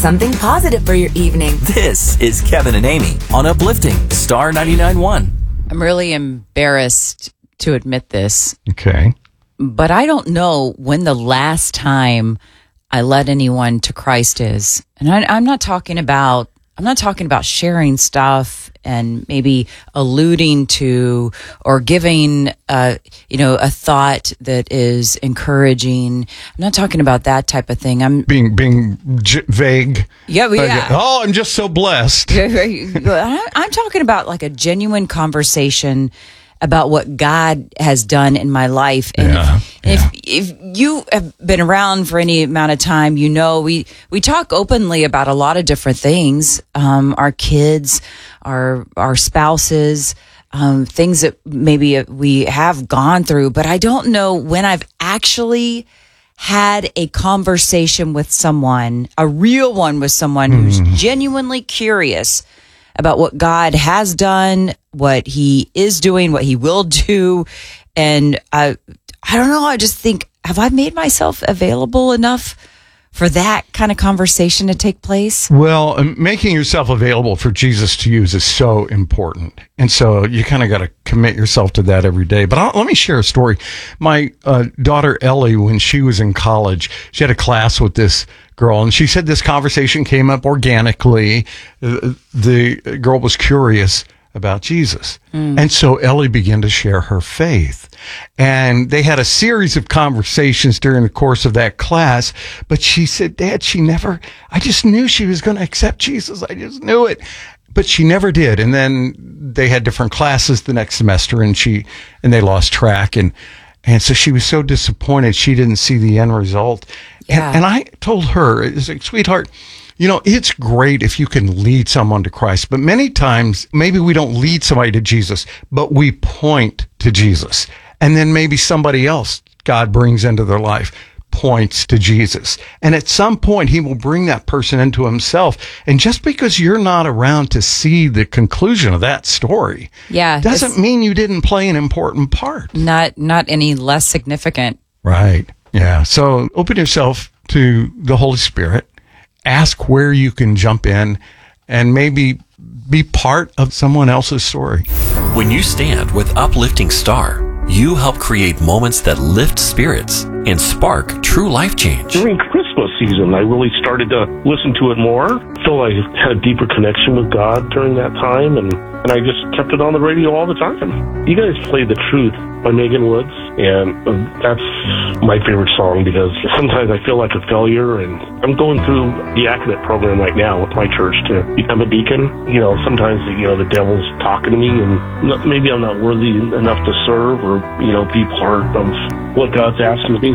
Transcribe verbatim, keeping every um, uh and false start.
something positive for your evening. This is Kevin and Amy on Uplifting Star ninety-nine point one. I'm really embarrassed to admit this. Okay. But I don't know when the last time I led anyone to Christ is. And I, I'm not talking about, I'm not talking about sharing stuff and maybe alluding to or giving, uh, you know, a thought that is encouraging. I'm not talking about that type of thing. I'm being being j- vague. Yeah, well, yeah. Like, oh, I'm just so blessed. I'm talking about like a genuine conversation about what God has done in my life. And Yeah, if, yeah. if, if you have been around for any amount of time, you know, we, we talk openly about a lot of different things. Um, our kids, our, our spouses, um, things that maybe we have gone through, but I don't know when I've actually had a conversation with someone, a real one with someone who's genuinely curious about what God has done, what he is doing, what he will do. And I, I don't know. I just think, have I made myself available enough for that kind of conversation to take place? Well, um, making yourself available for Jesus to use is so important. And so you kind of got to commit yourself to that every day. But I'll, let me share a story. My uh, daughter, Ellie, when she was in college, she had a class with this girl, and she said this conversation came up organically. Uh, the girl was curious about Jesus. Mm. And so Ellie began to share her faith. And they had a series of conversations during the course of that class. But she said, Dad, she never, I just knew she was going to accept Jesus. I just knew it. But she never did. And then they had different classes the next semester, and she, and they lost track. And, and so she was so disappointed she didn't see the end result. Yeah. And, and I told her, it's like, sweetheart, you know, it's great if you can lead someone to Christ, but many times maybe we don't lead somebody to Jesus, but we point to Jesus. And then maybe somebody else God brings into their life points to Jesus. And at some point, he will bring that person into himself. And just because you're not around to see the conclusion of that story, yeah, doesn't mean you didn't play an important part. Not, not any less significant. Right. Yeah. So open yourself to the Holy Spirit. Ask where you can jump in and maybe be part of someone else's story. When you stand with Uplifting Star, you help create moments that lift spirits and spark true life change. During Christmas season, I really started to listen to it more. I feel like I had a deeper connection with God during that time, and, and I just kept it on the radio all the time. You guys played The Truth by Megan Woods, and that's my favorite song because sometimes I feel like a failure, and I'm going through the Academic program right now with my church to become a deacon. You know, sometimes, you know, the devil's talking to me, and maybe I'm not worthy enough to serve or, you know, be part of what God's asked me to be.